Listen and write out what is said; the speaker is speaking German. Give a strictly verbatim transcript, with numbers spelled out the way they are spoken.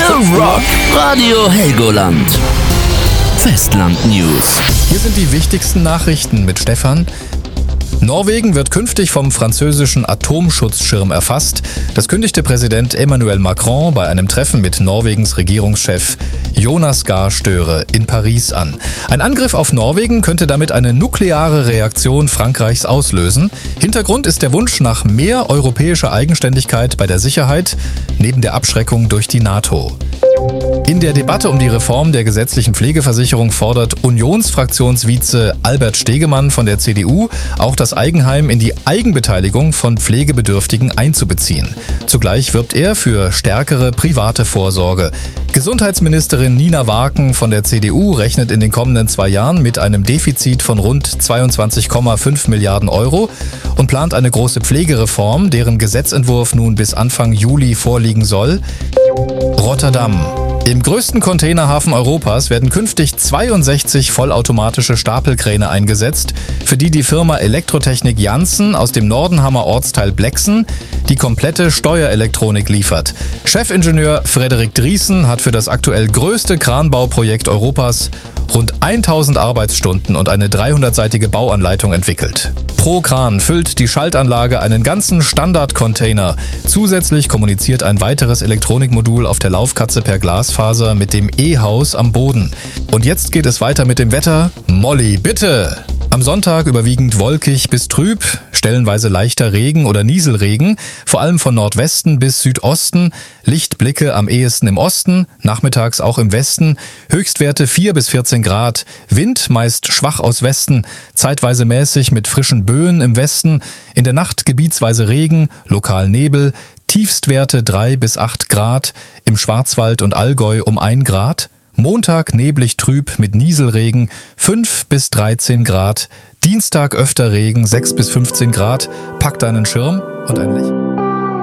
Rock Radio Helgoland. Festland News. Hier sind die wichtigsten Nachrichten mit Stefan. Norwegen wird künftig vom französischen Atomschutzschirm erfasst. Das kündigte Präsident Emmanuel Macron bei einem Treffen mit Norwegens Regierungschef Jonas Gahr Støre in Paris an. Ein Angriff auf Norwegen könnte damit eine nukleare Reaktion Frankreichs auslösen. Hintergrund ist der Wunsch nach mehr europäischer Eigenständigkeit bei der Sicherheit, neben der Abschreckung durch die NATO. In der Debatte um die Reform der gesetzlichen Pflegeversicherung fordert Unionsfraktionsvize Albert Stegemann von der C D U, auch das Eigenheim in die Eigenbeteiligung von Pflegebedürftigen einzubeziehen. Zugleich wirbt er für stärkere private Vorsorge. Gesundheitsministerin Nina Waaken von der C D U rechnet in den kommenden zwei Jahren mit einem Defizit von rund zweiundzwanzig Komma fünf Milliarden Euro und plant eine große Pflegereform, deren Gesetzentwurf nun bis Anfang Juli vorliegen soll. Rotterdam. Im größten Containerhafen Europas werden künftig zweiundsechzig vollautomatische Stapelkräne eingesetzt, für die die Firma Elektrotechnik Janssen aus dem Nordenhammer Ortsteil Blexen die komplette Steuerelektronik liefert. Chefingenieur Frederik Driesen hat für das aktuell größte Kranbauprojekt Europas rund tausend Arbeitsstunden und eine dreihundertseitige Bauanleitung entwickelt. Pro Kran füllt die Schaltanlage einen ganzen Standard-Container. Zusätzlich kommuniziert ein weiteres Elektronikmodul auf der Laufkatze per Glasfaser mit dem E-Haus am Boden. Und jetzt geht es weiter mit dem Wetter. Molly, bitte! Am Sonntag überwiegend wolkig bis trüb, stellenweise leichter Regen oder Nieselregen, vor allem von Nordwesten bis Südosten, Lichtblicke am ehesten im Osten, nachmittags auch im Westen, Höchstwerte vier bis vierzehn Grad, Wind meist schwach aus Westen, zeitweise mäßig mit frischen Böen im Westen, in der Nacht gebietsweise Regen, lokal Nebel, Tiefstwerte drei bis acht Grad, im Schwarzwald und Allgäu um ein Grad, Montag neblig trüb mit Nieselregen fünf bis dreizehn Grad. Dienstag öfter Regen sechs bis fünfzehn Grad. Pack deinen Schirm und ein Lächeln.